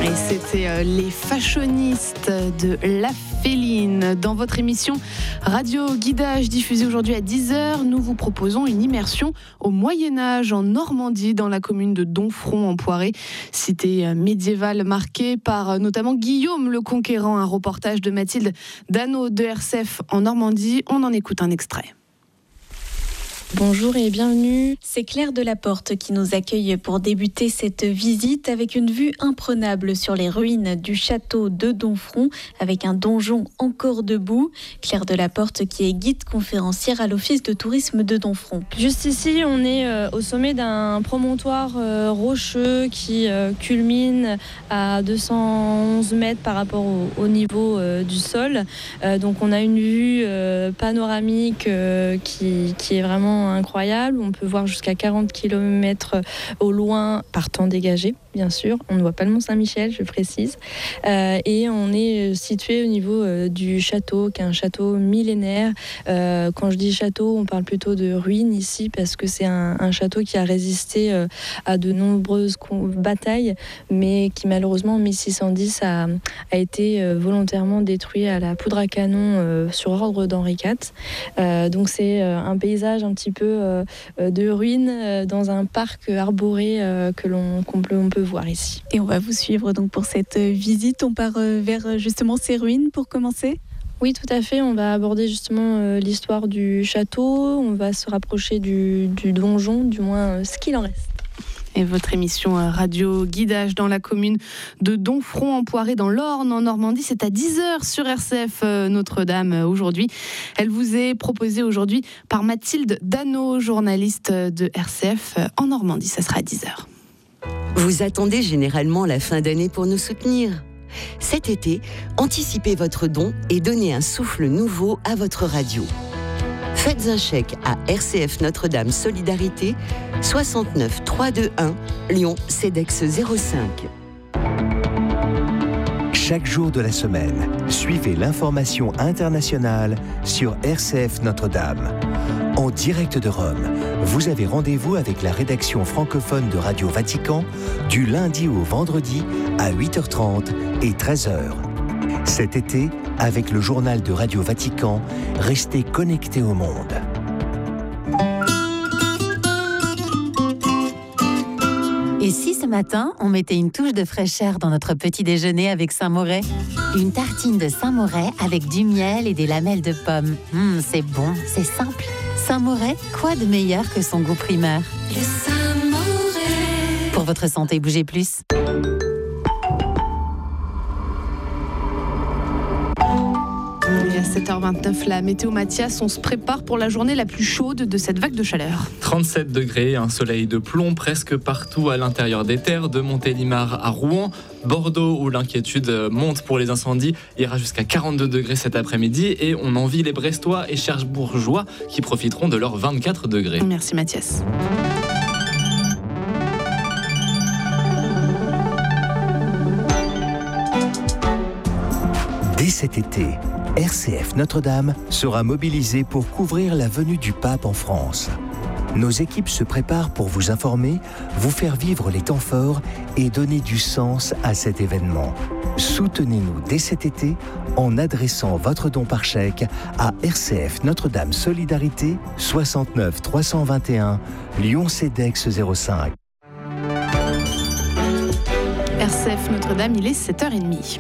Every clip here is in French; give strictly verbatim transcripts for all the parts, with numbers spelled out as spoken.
Et c'était euh, les fashionistes de La Féline. Dans votre émission Radio Guidage diffusée aujourd'hui à dix heures, nous vous proposons une immersion au Moyen-Âge en Normandie, dans la commune de Domfront en Poiré, cité médiévale marquée par notamment Guillaume le Conquérant. Un reportage de Mathilde Dano de R C F en Normandie. On en écoute un extrait. Bonjour et bienvenue. C'est Claire Delaporte qui nous accueille pour débuter cette visite avec une vue imprenable sur les ruines du château de Domfront, avec un donjon encore debout. Claire Delaporte qui est guide conférencière à l'office de tourisme de Domfront. Juste ici, on est euh, au sommet d'un promontoire euh, rocheux qui euh, culmine à deux cent onze mètres par rapport au, au niveau euh, du sol. Euh, donc on a une vue euh, panoramique euh, qui, qui est vraiment incroyable. On peut voir jusqu'à quarante kilomètres au loin par temps dégagé, bien sûr. On ne voit pas le Mont-Saint-Michel, je précise. Euh, et on est situé au niveau euh, du château, qui est un château millénaire. Euh, quand je dis château, on parle plutôt de ruines ici, parce que c'est un, un château qui a résisté euh, à de nombreuses batailles, mais qui malheureusement en mille six cent dix a, a été euh, volontairement détruit à la poudre à canon euh, sur ordre d'Henri quatre. Euh, donc c'est euh, un paysage un petit peu euh, de ruines euh, dans un parc arboré euh, que l'on, qu'on peut, on peut voir ici. Et on va vous suivre donc pour cette visite. On part euh, vers justement ces ruines pour commencer ? Oui, tout à fait. On va aborder justement euh, l'histoire du château. On va se rapprocher du, du donjon, du moins euh, ce qu'il en reste. Et votre émission Radio Guidage dans la commune de Domfront en Poiré, dans l'Orne en Normandie, c'est à dix heures sur R C F Notre-Dame aujourd'hui. Elle vous est proposée aujourd'hui par Mathilde Dano, journaliste de R C F en Normandie. Ça sera à dix heures. Vous attendez généralement la fin d'année pour nous soutenir. Cet été, anticipez votre don et donnez un souffle nouveau à votre radio. Faites un chèque à R C F Notre-Dame Solidarité, soixante-neuf trois cent vingt et un, Lyon, CEDEX zéro cinq. Chaque jour de la semaine, suivez l'information internationale sur R C F Notre-Dame. En direct de Rome, vous avez rendez-vous avec la rédaction francophone de Radio Vatican du lundi au vendredi à huit heures trente et treize heures. Cet été, avec le journal de Radio Vatican, restez connectés au monde. Et si ce matin, on mettait une touche de fraîcheur dans notre petit déjeuner avec Saint-Moret ? Une tartine de Saint-Moret avec du miel et des lamelles de pommes. Mmh, c'est bon, c'est simple. Saint-Moret, quoi de meilleur que son goût primaire ? Le Saint-Moret. Pour votre santé, bougez plus. Et à sept heures vingt-neuf, la météo Mathias, on se prépare pour la journée la plus chaude de cette vague de chaleur. trente-sept degrés, un soleil de plomb presque partout à l'intérieur des terres, de Montélimar à Rouen. Bordeaux, où l'inquiétude monte pour les incendies, ira jusqu'à quarante-deux degrés cet après-midi. Et on envie les Brestois et Cherbourgeois qui profiteront de leurs vingt-quatre degrés. Merci Mathias. Dès cet été, R C F Notre-Dame sera mobilisée pour couvrir la venue du pape en France. Nos équipes se préparent pour vous informer, vous faire vivre les temps forts et donner du sens à cet événement. Soutenez-nous dès cet été en adressant votre don par chèque à R C F Notre-Dame Solidarité, soixante-neuf trois cent vingt et un, Lyon CEDEX zéro cinq. R C F Notre-Dame, il est sept heures trente.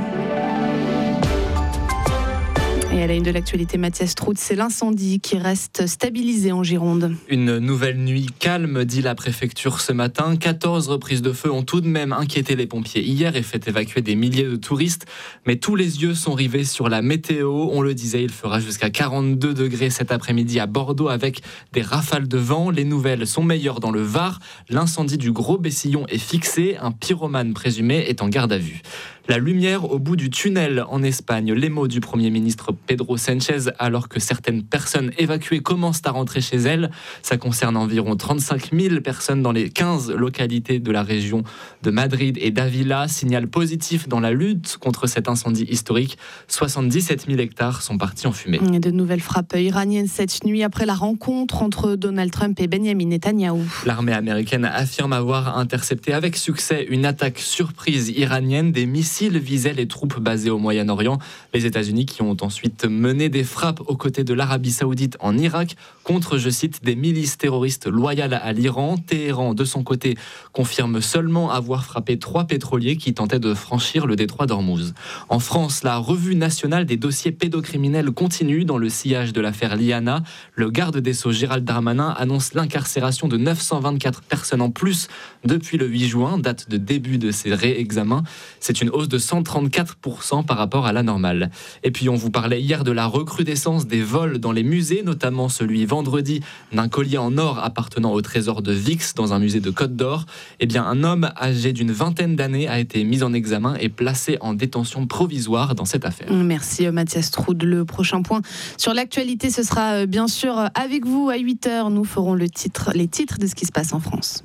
Et à la une de l'actualité, Mathias Trout, c'est l'incendie qui reste stabilisé en Gironde. Une nouvelle nuit calme, dit la préfecture ce matin. quatorze reprises de feu ont tout de même inquiété les pompiers hier et fait évacuer des milliers de touristes. Mais tous les yeux sont rivés sur la météo. On le disait, il fera jusqu'à quarante-deux degrés cet après-midi à Bordeaux avec des rafales de vent. Les nouvelles sont meilleures dans le Var. L'incendie du Gros Bessillon est fixé. Un pyromane présumé est en garde à vue. La lumière au bout du tunnel en Espagne. Les mots du Premier ministre Pedro Sánchez alors que certaines personnes évacuées commencent à rentrer chez elles. Ça concerne environ trente-cinq mille personnes dans les quinze localités de la région de Madrid et d'Ávila. Signal positif dans la lutte contre cet incendie historique. soixante-dix-sept mille hectares sont partis en fumée. De nouvelles frappes iraniennes cette nuit après la rencontre entre Donald Trump et Benjamin Netanyahou. L'armée américaine affirme avoir intercepté avec succès une attaque surprise iranienne. Des missiles visaient les troupes basées au Moyen-Orient. Les États-Unis qui ont ensuite mené des frappes aux côtés de l'Arabie Saoudite en Irak contre, je cite, des milices terroristes loyales à l'Iran. Téhéran, de son côté, confirme seulement avoir frappé trois pétroliers qui tentaient de franchir le détroit d'Ormuz. En France, la revue nationale des dossiers pédocriminels continue dans le sillage de l'affaire Liana. Le garde des Sceaux Gérald Darmanin annonce l'incarcération de neuf cent vingt-quatre personnes en plus depuis le huit juin, date de début de ces réexamens. C'est une hausse de cent trente-quatre pour cent par rapport à la normale. Et puis on vous parlait hier de la recrudescence des vols dans les musées, notamment celui vendredi d'un collier en or appartenant au trésor de Vix dans un musée de Côte d'Or. Eh bien, un homme âgé d'une vingtaine d'années a été mis en examen et placé en détention provisoire dans cette affaire. Merci Mathias Troud. Le prochain point sur l'actualité, ce sera bien sûr avec vous à huit heures. Nous ferons le titre, les titres de ce qui se passe en France.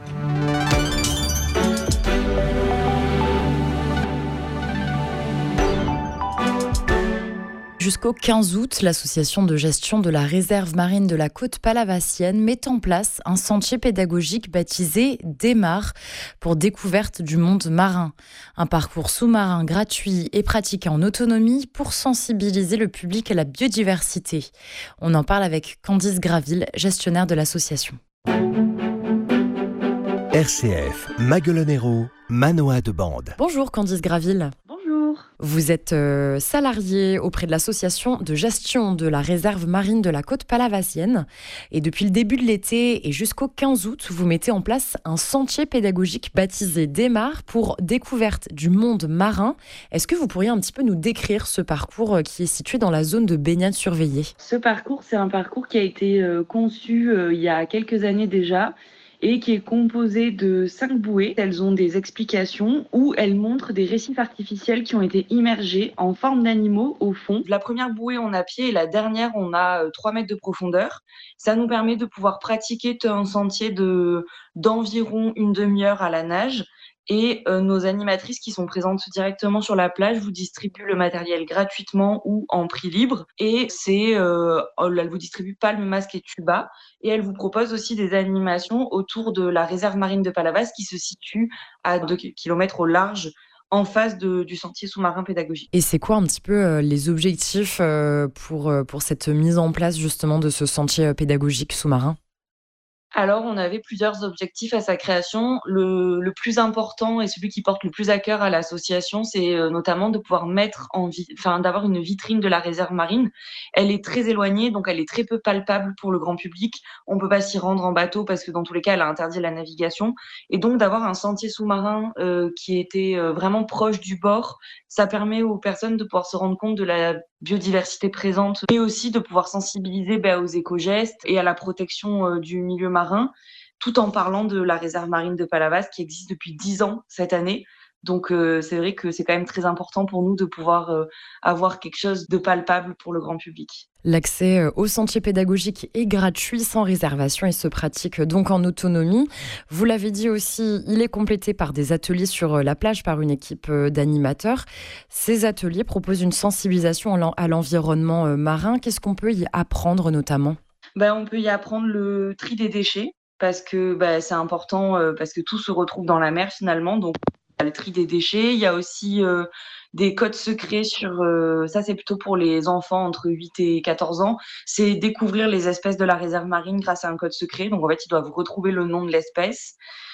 Jusqu'au quinze août, l'association de gestion de la réserve marine de la côte palavassienne met en place un sentier pédagogique baptisé Démarre pour découverte du monde marin. Un parcours sous-marin gratuit et pratiqué en autonomie pour sensibiliser le public à la biodiversité. On en parle avec Candice Graville, gestionnaire de l'association. R C F, Maguelonero, Manoa de Bande. Bonjour Candice Graville. Bonjour. Vous êtes euh, salarié auprès de l'association de gestion de la réserve marine de la côte palavassienne. Et depuis le début de l'été et jusqu'au quinze août, vous mettez en place un sentier pédagogique baptisé Démarre pour découverte du monde marin. Est-ce que vous pourriez un petit peu nous décrire ce parcours qui est situé dans la zone de baignade surveillée ? Ce parcours, c'est un parcours qui a été euh, conçu euh, il y a quelques années déjà, et qui est composé de cinq bouées. Elles ont des explications où elles montrent des récifs artificiels qui ont été immergés en forme d'animaux au fond. La première bouée, on a pied, et la dernière, on a trois mètres de profondeur. Ça nous permet de pouvoir pratiquer un sentier de, d'environ une demi-heure à la nage. Et euh, nos animatrices qui sont présentes directement sur la plage vous distribuent le matériel gratuitement ou en prix libre. Et c'est, euh, elles vous distribuent palme, masque et tuba. Et elles vous proposent aussi des animations autour de la réserve marine de Palavas qui se situe à deux kilomètres au large en face de, du sentier sous-marin pédagogique. Et c'est quoi un petit peu euh, les objectifs euh, pour, euh, pour cette mise en place justement de ce sentier pédagogique sous-marin ? Alors, on avait plusieurs objectifs à sa création. Le, le plus important et celui qui porte le plus à cœur à l'association, c'est euh, notamment de pouvoir mettre en vi- enfin, d'avoir une vitrine de la réserve marine. Elle est très éloignée, donc elle est très peu palpable pour le grand public. On ne peut pas s'y rendre en bateau parce que dans tous les cas, elle a interdit la navigation. Et donc, d'avoir un sentier sous-marin euh, qui était euh, vraiment proche du bord, ça permet aux personnes de pouvoir se rendre compte de la biodiversité présente et aussi de pouvoir sensibiliser ben, aux éco-gestes et à la protection euh, du milieu marin, tout en parlant de la réserve marine de Palavas qui existe depuis dix ans cette année. Donc euh, c'est vrai que c'est quand même très important pour nous de pouvoir euh, avoir quelque chose de palpable pour le grand public. L'accès au sentier pédagogique est gratuit, sans réservation, et se pratique donc en autonomie. Vous l'avez dit aussi, il est complété par des ateliers sur la plage par une équipe d'animateurs. Ces ateliers proposent une sensibilisation à l'environnement marin. Qu'est-ce qu'on peut y apprendre notamment ? Ben, on peut y apprendre le tri des déchets parce que ben, c'est important, euh, parce que tout se retrouve dans la mer finalement. Donc, il y a le tri des déchets. Il y a aussi euh, des codes secrets sur... Euh, ça, c'est plutôt pour les enfants entre huit et quatorze ans. C'est découvrir les espèces de la réserve marine grâce à un code secret. Donc, en fait, ils doivent retrouver le nom de l'espèce.